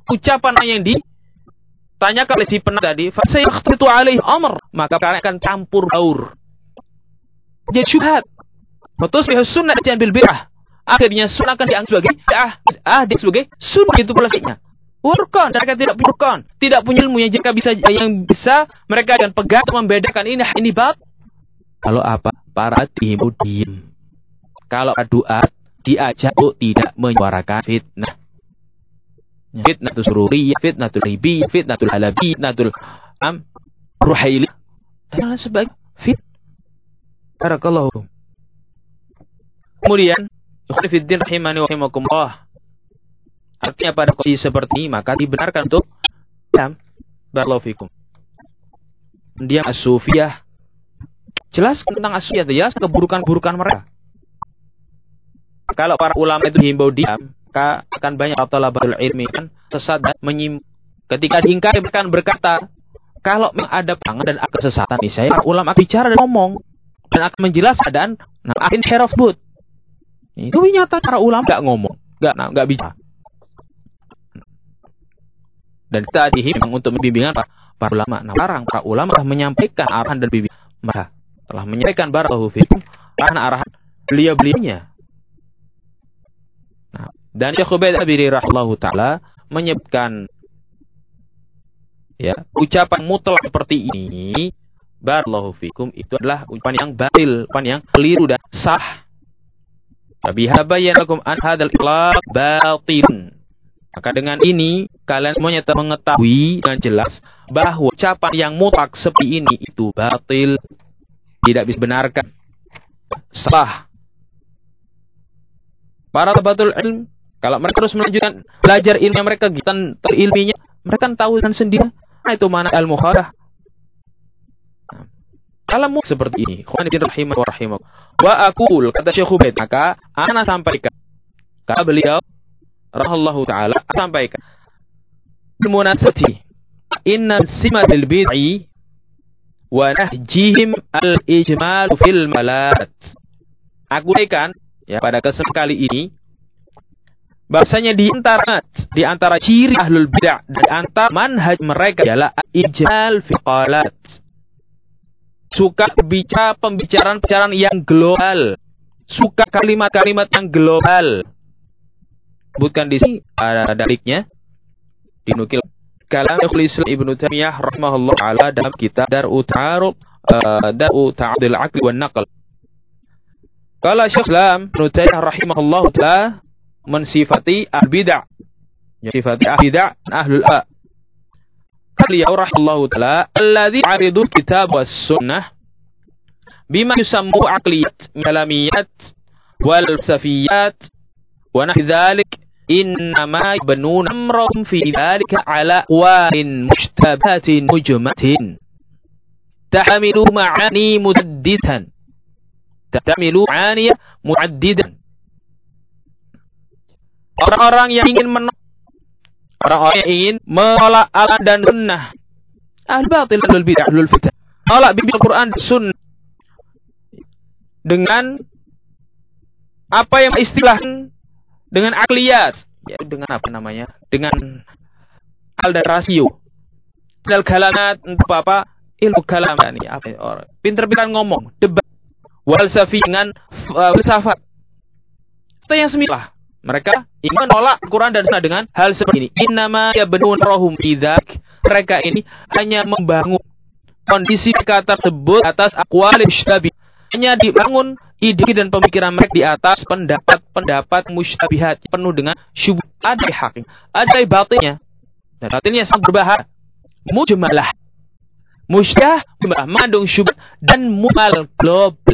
ucapan yang ditanyakan oleh si penanya tadi, fa sayakhtatu alaihi amr, maka kalian akan campur baur. Jadi syubhat. Fatus fi sunnah bil bid'ah. Akhirnya sunnah akan dianggap sebagai bid'ah, sebagai sunnah, itu pula sihnya. Furqan, mereka tidak punya furqan, tidak punya ilmu yang bisa mereka akan pegang membedakan ini bab. Kalau apa? Para timu diam. Kalau doa diajak tidak menyuarakan fitnah. Fitnatul sururiyah, fitnatul ribiyah, fitnatul halabiyah, fitnatul ruhailiyah. Dan sebagai barakallahu. Kemudian, ikhwanifiddin rahimani wa rahimakumullah. Artinya pada kondisi seperti ini, maka dibenarkan untuk diam. Barakallahu fikum. Diam as-sufiyah. Jelas tentang as-sufiyah, jelas keburukan-burukan mereka. Kalau para ulama itu dihimbau diam, maka akan banyak talabatul ilmi kan sesat dan ketika diingkari bahkan berkata, kalau ada perangan dan ada kesesatan nih, saya ulama bicara dan ngomong dan akan menjelaskan dan akhirnya heraf but. Itu nyata cara ulama enggak ngomong, enggak bicara. Dan kita dihimbau untuk bimbingan para ulama. Nah, sekarang para ulama telah menyampaikan arahan dan bimbingan mereka, telah menyampaikan barakallahu fikum arahan beliau-beliaunya. Nah, dan Syekh Ubaid Abiri rahimahullahu taala menyebutkan ya, ucapan mutlak seperti ini barakallahu fikum itu adalah ucapan yang batil, ucapan yang keliru dan sah. Fabiha bayyanakum an hadzal itlaq batilun. Maka dengan ini kalian semuanya telah mengetahui dengan jelas bahwa ucapan yang mutlak seperti ini itu batil, tidak bisa benarkan, salah. Para talabatul ilm, kalau mereka terus melanjutkan belajar ilmu yang mereka gitan terilminya, mereka tahu dengan sendiri itu mana ilmu khalah. Kalau seperti ini, khawanitin rahimah wa rahimah. Wa aqul, kata Syekh Ubaid, maka ana sampaikan kata beliau rahimahullahu taala sampaikan bimunasabati inna simatil bid'i wa nahjihim al-ijmal fil malat. Aku sampaikan ya pada kesempatan kali ini bahasanya di antara ciri ahlul bid'ah dan antara manhaj mereka ialah ijmal fil qalat. Suka bicara pembicaraan yang global, suka kalimat-kalimat yang global. Sebutkan di sini ada dalilnya dinukil kalam Syekhul Islam Ibnu Taimiyah rahimahullah taala dalam kitab Dar'u Ta'arudul Aqli wan Naql. Qala Syekh Islam Ibnu Taimiyah rahimahullah taala mensifati al-bid'ah, sifati al-bid'ah ahlul a. Beliau rahimahullah taala alladzi aridul kitab was sunnah bima yusammu aqliyat kalamiyat wal falsafiyat wa nahwi dzalik innama yabnun amrahum fi dzalika ala aqwalin mushtabahatin mujmatin tahamilu ma'ani mutaddidan orang-orang yang ingin menolak Al-Quran dan Sunnah, ahli batil, ahlul bid'ah, ahlul fitnah, menolak Bimbingan Al-Quran dan Sunnah dengan apa yang istilahkan dengan akliyat, ya, dengan apa namanya, dengan al dan rasio, dan kalamat apa ilmu kalam ini apa orang pinter-pinter ngomong, debat, walsafi dengan filsafat, itu yang semilah. Mereka ingin menolak Al-Quran dan Sunnah dengan hal seperti ini. Innama yabnun rahum idzak. Mereka ini hanya membangun kondisi mereka tersebut atas aqwalil musytabih. Hanya dibangun ide dan pemikiran mereka di atas pendapat musytabihat penuh dengan syubhat. Ada hak, ada batilnya. Dan batilnya sangat berbahaya. Mujmalah. Musytah mengandung syubhat dan mumal global.